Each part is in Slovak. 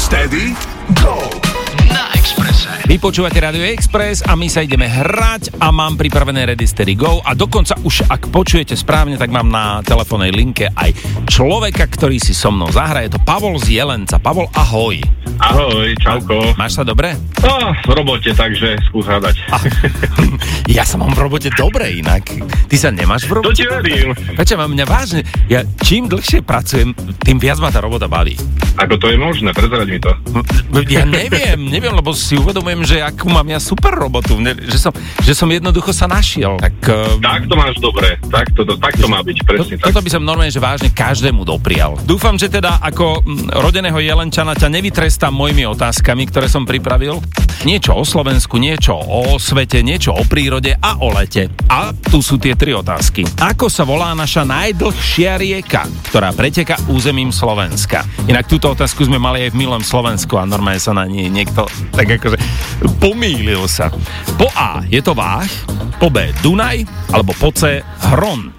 Steady, go! Na Expresse. Vy počúvate Radio Express a my sa ideme hrať a mám pripravené Ready, Steady, Go a dokonca už ak počujete správne, tak mám na telefónnej linke aj človeka, ktorý si so mnou zahra. Je to Pavol z Jelenca. Pavol, ahoj. Ahoj, čauko. Máš sa dobre? V robote, takže skús hádať. Ja sa mám v robote dobre inak. Ty sa nemáš v robote? To ti verím. Prečo mám mňa vážne? Ja čím dlhšie pracujem, tým viac ma tá robota baví. Ako to je možné? Prezrať mi to. Ja neviem, lebo si uvedomujem, že akú mám ja super robotu, že som jednoducho sa našiel. Tak to máš dobre, tak to má byť, presne tak. Toto by som normálne, že vážne každému doprial. Dúfam, že teda ako rodeného Jelenčana ťa nevytrestám mojimi otázkami, ktoré som pripravil. Niečo o Slovensku, niečo o svete, niečo o prírode a o lete. A tu sú tie 3 otázky. Ako sa volá naša najdlhšia rieka, ktorá preteká územím Slovenska? Inak túto otázku sme mali aj v milom Slovensku a normálne sa na nej niekto tak akože pomýlil sa. Po A je to Váh, po B Dunaj, alebo po C Hron.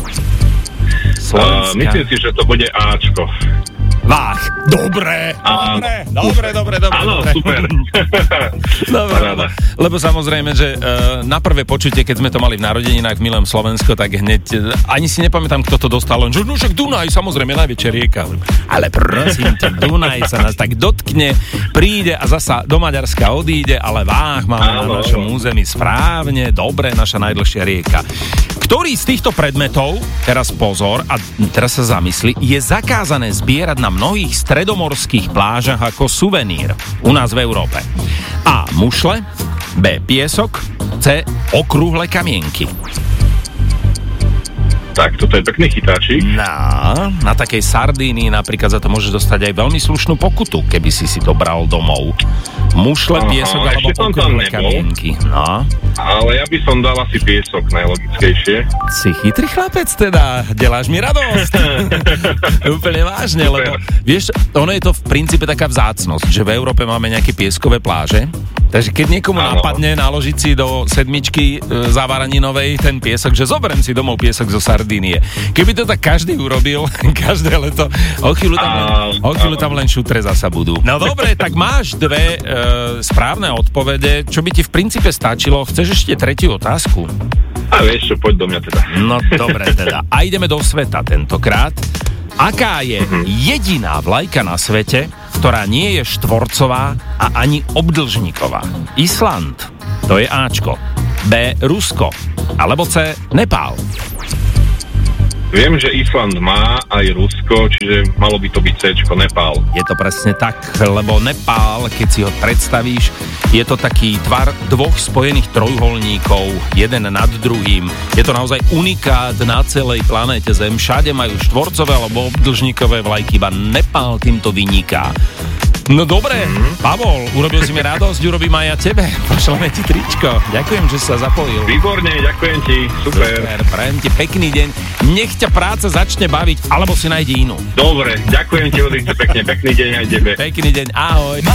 Myslím si, že to bude Ačko. Váh. Dobre. Áno, super. Dobre, lebo samozrejme, že na prvé počutie, keď sme to mali v narodeninách v milom Slovensko, tak hneď, ani si nepamätám, kto to dostal, len že no však Dunaj, samozrejme, najväčšia rieka. Ale prosím ťa, Dunaj sa nás tak dotkne, príde a zasa do Maďarska odíde, ale Váh máme na našom území správne, dobre, naša najdlhšia rieka. Ktorý z týchto predmetov, teraz pozor, a teraz sa zamysli, je zakázané zbierať na mnohých stredomorských plážach ako suvenír u nás v Európe? A. Mušle, B. Piesok, C. Okrúhle kamienky. Tak, toto je pekný chytáčik. Na takej Sardínii napríklad za to môžeš dostať aj veľmi slušnú pokutu, keby si to bral domov. Mušle, piesok alebo okrúhle kamienky. No. Ale ja by som dal asi piesok, najlogickejšie. Si chytrý chlapec teda, deláš mi radosť. Úplne vážne, super. Lebo vieš, ono je to v princípe taká vzácnosť, že v Európe máme nejaké pieskové pláže, takže keď niekomu napadne naložiť si do sedmičky závaraninovej ten piesok, že zoberiem si domov piesok zo Sardínie. Keby to tak každý urobil, každé leto, o chvíľu tam len šutre zasa budú. No dobre, tak máš 2 správne odpovede, čo by ti v princípe stačilo. Chceš ešte 3. otázku? A vieš čo, poď do mňa teda. No dobre teda. A ideme do sveta tentokrát. Aká je jediná vlajka na svete, ktorá nie je štvorcová a ani obdĺžniková? Island, to je Ačko. B. Rusko, alebo C. Nepál. Viem, že Island má aj Rusko, čiže malo by to byť C-čko, Nepál. Je to presne tak, lebo Nepál, keď si ho predstavíš, je to taký tvar 2 spojených trojuholníkov, jeden nad druhým. Je to naozaj unikát na celej planéte Zem. Všade majú štvorcové alebo obdĺžnikové vlajky, iba Nepál týmto vyniká. No dobre, Pavol, urobil si mi radosť, urobím aj ja tebe. Pošleme ti tričko. Ďakujem, že sa zapojil. Výborne, ďakujem ti, super. Prajem ti pekný deň. Nech ťa práca začne baviť, alebo si nájde inú. Dobre, ďakujem ti, Odrice, pekný deň aj tebe. Pekný deň, ahoj.